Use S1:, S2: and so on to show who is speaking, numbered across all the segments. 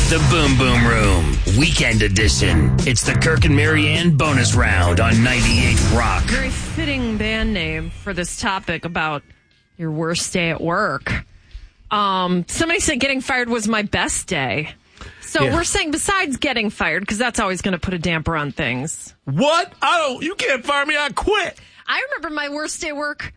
S1: The Boom Boom Room, Weekend Edition. It's the Kirk and Marianne bonus round on 98 Rock.
S2: Very fitting band name for this topic about your worst day at work. Somebody said getting fired was my best day. So we're saying besides getting fired, because that's always going to put a damper on things.
S3: What? You can't fire me. I quit.
S2: I remember my worst day at work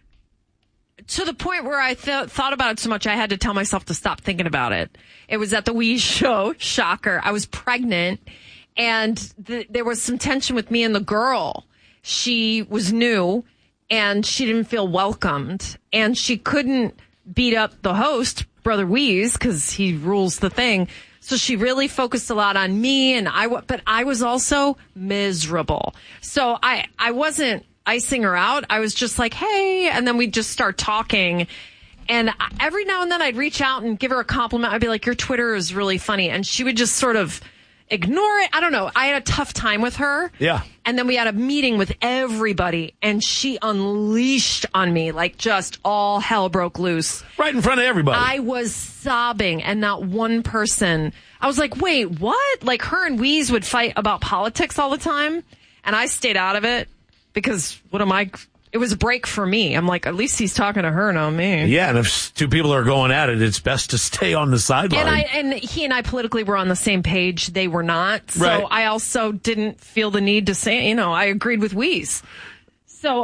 S2: to the point where I thought about it so much I had to tell myself to stop thinking about it. It was at the Wheeze show. Shocker. I was pregnant, and there was some tension with me and the girl. She was new, and she didn't feel welcomed, and she couldn't beat up the host, Brother Wheeze, because he rules the thing. So she really focused a lot on me, but I was also miserable. So I wasn't icing her out. I was just like, hey, and then we'd just start talking. And every now and then I'd reach out and give her a compliment. I'd be like, your Twitter is really funny. And she would just sort of ignore it. I don't know. I had a tough time with her.
S3: Yeah.
S2: And then we had a meeting with everybody, and she unleashed on me, like just all hell broke loose.
S3: Right in front of everybody.
S2: I was sobbing, and not one person. I was like, wait, what? Like her and Wheeze would fight about politics all the time, and I stayed out of it because it was a break for me. I'm like, at least he's talking to her, not me.
S3: Yeah, and if two people are going at it, it's best to stay on the sideline.
S2: And he and I politically were on the same page. They were not. So
S3: right.
S2: I also didn't feel the need to say, I agreed with Wheeze. So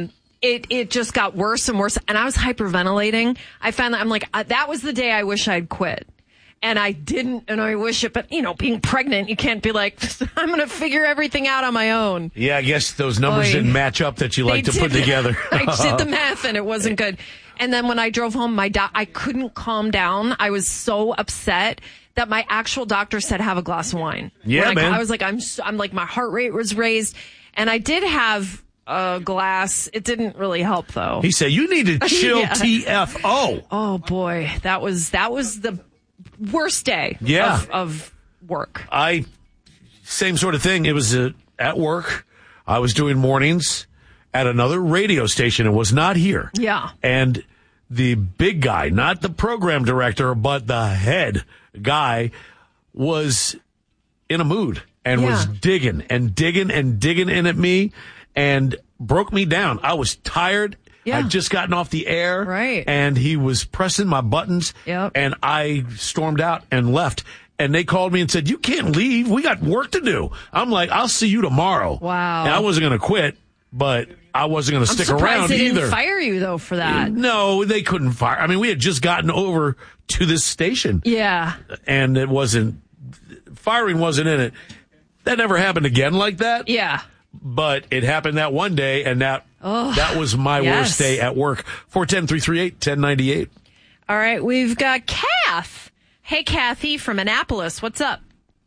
S2: it just got worse and worse. And I was hyperventilating. I found that I'm like, that was the day I wish I'd quit. And I didn't, and I wish it, but, being pregnant, you can't be like, I'm going to figure everything out on my own.
S3: Yeah, I guess those numbers didn't match up that you like to put together.
S2: I did the math, and it wasn't good. And then when I drove home, I couldn't calm down. I was so upset that my actual doctor said, have a glass of wine.
S3: Yeah, man.
S2: I was like, I'm like, my heart rate was raised. And I did have a glass. It didn't really help, though.
S3: He said, you need to chill
S2: Yeah.
S3: TFO.
S2: Oh, boy. That was the worst day of work.
S3: Same sort of thing. It was at work. I was doing mornings at another radio station. It was not here.
S2: Yeah.
S3: And the big guy, not the program director, but the head guy, was in a mood and was digging in at me and broke me down. I was tired.
S2: Yeah.
S3: I'd just gotten off the air.
S2: Right.
S3: And he was pressing my buttons.
S2: Yep.
S3: And I stormed out and left. And they called me and said, you can't leave. We got work to do. I'm like, I'll see you tomorrow.
S2: Wow.
S3: And I wasn't going to quit, but I wasn't going to stick around
S2: they
S3: either.
S2: Didn't fire you, though, for that.
S3: No, they couldn't fire. I mean, we had just gotten over to this station.
S2: Yeah.
S3: And firing wasn't in it. That never happened again like that.
S2: Yeah.
S3: But it happened that one day, and that was my worst day at work. 410-338-1098.
S2: All right, we've got Kath. Hey, Kathy from Annapolis. What's up?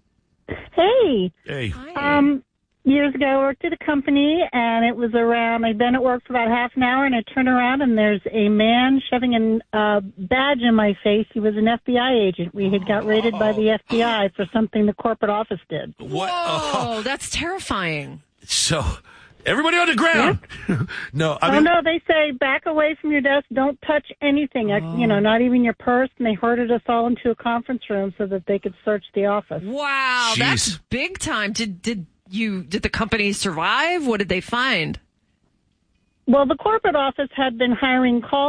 S4: Hey.
S3: Hey.
S2: Hi.
S4: Years ago, I worked at a company, and it was I'd been at work for about half an hour, and I turned around, and there's a man shoving a badge in my face. He was an FBI agent. We had got raided by the FBI for something the corporate office did.
S3: What?
S2: Whoa, that's terrifying.
S3: So, everybody on the ground.
S4: Yeah.
S3: No,
S4: no, they say back away from your desk. Don't touch anything. Not even your purse. And they herded us all into a conference room so that they could search the office.
S2: Wow,
S3: Jeez.
S2: That's big time. Did the company survive? What did they find?
S4: Well, the corporate office had been hiring call